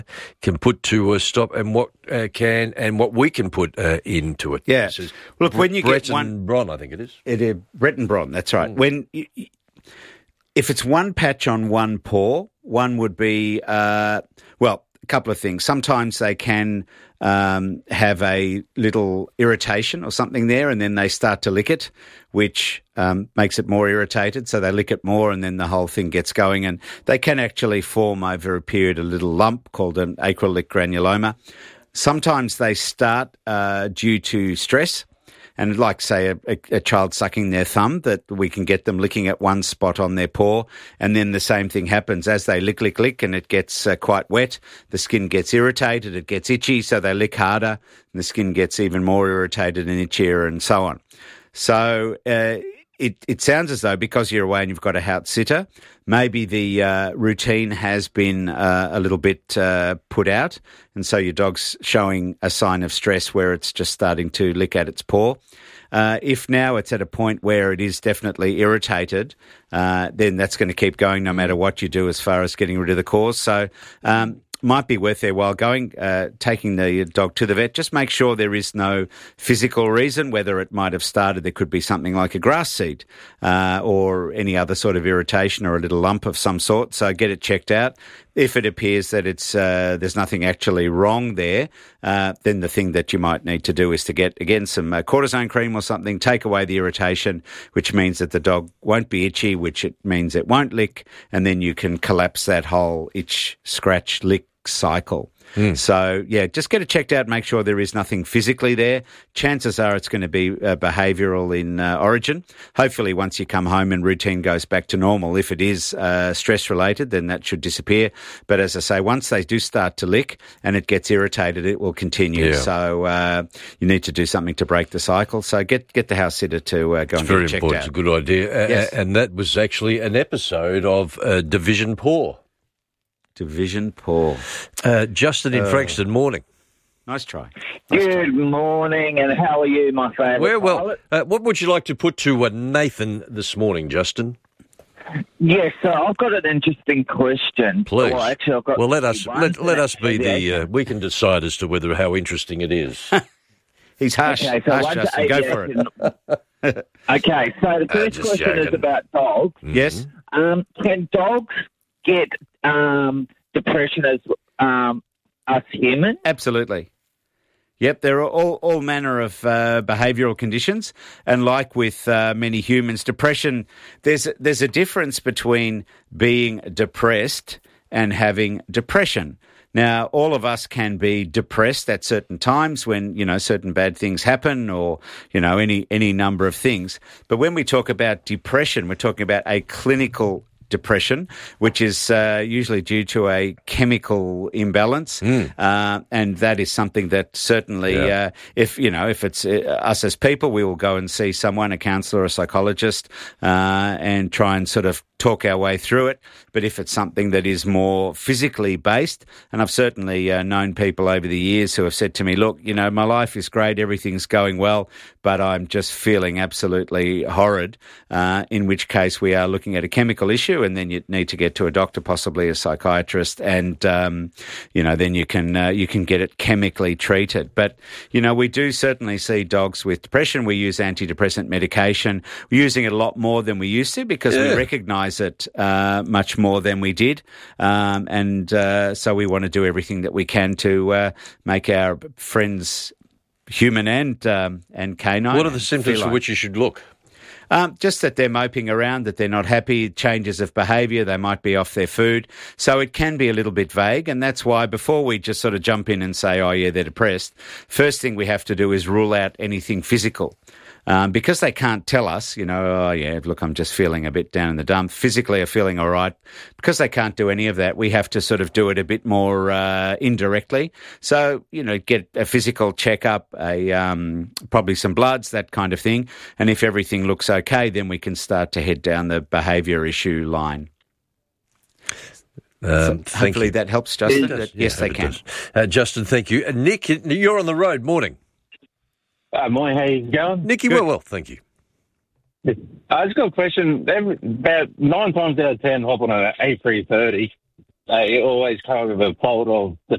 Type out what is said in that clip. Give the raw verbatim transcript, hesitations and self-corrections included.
can put to uh, stop, and what uh, can and what we can put uh, into it. Yeah. This is Look, when you Brett get one, and Bron, I think it is. It is Brett and Bron. That's right. Mm. When you, if it's one patch on one paw, one would be uh, well, a couple of things. Sometimes they can um, have a little irritation or something there, and then they start to lick it, which um, makes it more irritated. So they lick it more, and then the whole thing gets going. And they can actually form over a period a little lump called an acrylic granuloma. Sometimes they start uh, due to stress. And like, say, a, a, a child sucking their thumb, that we can get them licking at one spot on their paw, and then the same thing happens. As they lick, lick, lick, and it gets uh, quite wet, the skin gets irritated, it gets itchy, so they lick harder, and the skin gets even more irritated and itchier, and so on. So uh, it, it sounds as though, because you're away and you've got a house sitter, maybe the uh, routine has been uh, a little bit uh, put out, and so your dog's showing a sign of stress where it's just starting to lick at its paw. Uh, if now it's at a point where it is definitely irritated, uh, then that's going to keep going no matter what you do as far as getting rid of the cause. So um, might be worth their while going, uh, taking the dog to the vet. Just make sure there is no physical reason, whether it might have started, there could be something like a grass seed uh, or any other sort of irritation or a little lump of some sort. So get it checked out. If it appears that it's uh, there's nothing actually wrong there, uh, then the thing that you might need to do is to get, again, some uh, cortisone cream or something, take away the irritation, which means that the dog won't be itchy, which it means it won't lick, and then you can collapse that whole itch, scratch, lick cycle. Mm. So, yeah, just get it checked out, make sure there is nothing physically there. Chances are it's going to be uh, behavioural in uh, origin. Hopefully once you come home and routine goes back to normal, if it is uh, stress-related, then that should disappear. But as I say, once they do start to lick and it gets irritated, it will continue. Yeah. So uh, you need to do something to break the cycle. So get get the house sitter to uh, go it's and get it checked important. out. It's a good idea. Yes. Uh, and that was actually an episode of uh, Division Paw. Division Paw. Uh, Justin in uh, Frankston, morning. Nice try. Nice Good try. morning, and how are you, my favourite Well, well pilot? uh, what would you like to put to uh, Nathan this morning, Justin? Yes, so I've got an interesting question. Please. Well, actually, I've got well let us one. let, let us be the. Uh, Yeah. we can decide as to whether how interesting it is. He's harsh. Okay, so harsh, one to Justin. eight, Go yes, for it. and- okay, so the first just question joking. is about dogs. Mm-hmm. Yes. Um, can dogs get um, depression as um, us humans? Absolutely. Yep, there are all, all manner of uh, behavioural conditions, and like with uh, many humans, depression, there's, there's a difference between being depressed and having depression. Now, all of us can be depressed at certain times when, you know, certain bad things happen or, you know, any, any number of things. But when we talk about depression, we're talking about a clinical depression, which is uh, usually due to a chemical imbalance, mm. uh, and that is something that certainly, yeah. uh, if you know, if it's uh, us as people, we will go and see someone, a counsellor, a psychologist, uh, and try and sort of talk our way through it. But if it's something that is more physically based, and I've certainly uh, known people over the years who have said to me, look, you know, my life is great, everything's going well, but I'm just feeling absolutely horrid, uh, in which case we are looking at a chemical issue, and then you need to get to a doctor, possibly a psychiatrist, and, um, you know, then you can, uh, you can get it chemically treated. But, you know, we do certainly see dogs with depression. We use antidepressant medication. We're using it a lot more than we used to because yeah. we recognise it uh, much more than we did, um, and uh, so we want to do everything that we can to uh, make our friends human and um, and canine. What are the symptoms for which you should look? Um, just that they're moping around, that they're not happy, changes of behaviour, they might be off their food. So it can be a little bit vague, and that's why before we just sort of jump in and say, oh, yeah, they're depressed, first thing we have to do is rule out anything physical. Um, because they can't tell us, you know, oh, yeah, look, I'm just feeling a bit down in the dumps. Physically, I'm feeling all right. Because they can't do any of that, we have to sort of do it a bit more uh, indirectly. So, you know, get a physical checkup, a um, probably some bloods, that kind of thing. And if everything looks okay, then we can start to head down the behaviour issue line. Um, so hopefully you. that helps, Justin. Does, that, yeah, yes, they can. Uh, Justin, thank you. Uh, Nick, you're on the road. Morning. Uh, morning, how you going? Nicky, well, well, thank you. I just got a question. Every, about nine times out of ten, hop on an A three thirty. they always kind of a fault of the